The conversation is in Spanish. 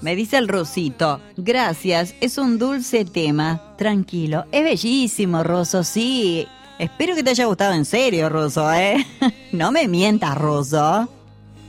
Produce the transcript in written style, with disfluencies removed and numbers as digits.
Me dice el Rosito. Gracias, es un dulce tema. Tranquilo, es bellísimo, Roso, sí. Espero que te haya gustado en serio, Roso, ¿eh? No me mientas, Roso.